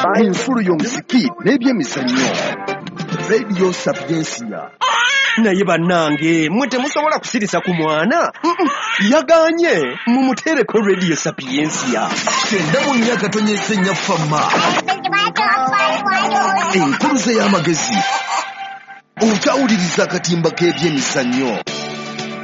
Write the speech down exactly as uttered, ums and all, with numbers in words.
enfulu y'omuziki n'ebyemizannyo. Radio Sapiensia. Naye bannange mwe temusobola kusirisa ku mwana yaganye mumutereko Radio Sapiensia. Kenda mu myaka tonyese nya fama. Enkuluze y'amagezi. Okawuliriza akatimba k'ebyemizannyo.